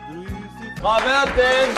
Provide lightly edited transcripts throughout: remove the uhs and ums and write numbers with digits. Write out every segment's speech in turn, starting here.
Frau Wirtin!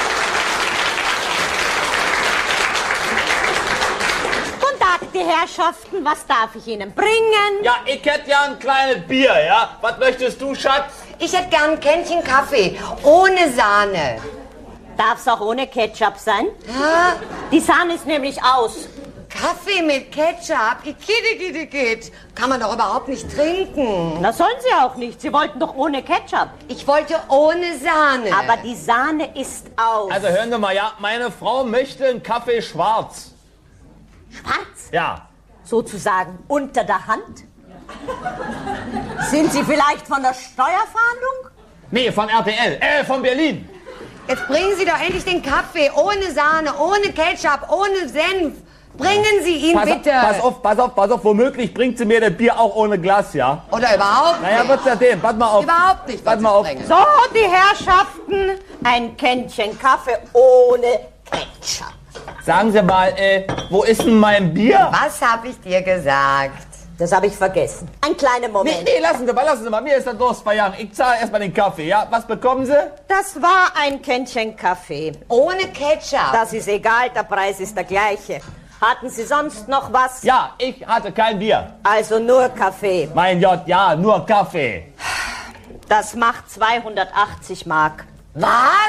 Guten Tag, die Herrschaften. Was darf ich Ihnen bringen? Ja, ich hätte ja ein kleines Bier, ja? Was möchtest du, Schatz? Ich hätte gern ein Kännchen Kaffee, ohne Sahne. Darf's auch ohne Ketchup sein? Ja? Die Sahne ist nämlich aus. Kaffee mit Ketchup? Geht. Kann man doch überhaupt nicht trinken. Na, sollen Sie auch nicht. Sie wollten doch ohne Ketchup. Ich wollte ohne Sahne. Aber die Sahne ist aus. Also hören Sie mal, ja, meine Frau möchte einen Kaffee schwarz. Schwarz? Ja. Sozusagen unter der Hand? Sind Sie vielleicht von der Steuerfahndung? Nee, von RTL, von Berlin. Jetzt bringen Sie doch endlich den Kaffee ohne Sahne, ohne Ketchup, ohne Senf. Bringen Sie ihn bitte. Pass auf, womöglich bringt sie mir das Bier auch ohne Glas, ja? Oder überhaupt Naja, nicht. wird's ja den, pass mal auf. Überhaupt nicht. Pass mal auf. So, die Herrschaften, ein Kännchen Kaffee ohne Ketchup. Sagen Sie mal, wo ist denn mein Bier? Was habe ich dir gesagt? Das habe ich vergessen. Ein kleiner Moment. Nee, lassen Sie mal, mir ist der Durst verjagen. Ich zahle erstmal den Kaffee, ja? Was bekommen Sie? Das war ein Kännchen Kaffee. Ohne Ketchup. Das ist egal, der Preis ist der gleiche. Hatten Sie sonst noch was? Ja, ich hatte kein Bier. Also nur Kaffee. Mein Gott, ja, nur Kaffee. Das macht 280 Mark. Was?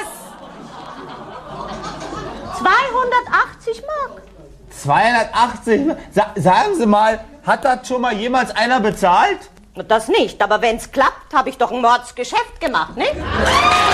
280 Mark? 280? Sagen Sie mal, hat das schon mal jemals einer bezahlt? Das nicht, aber wenn's klappt, habe ich doch ein Mordsgeschäft gemacht, nicht?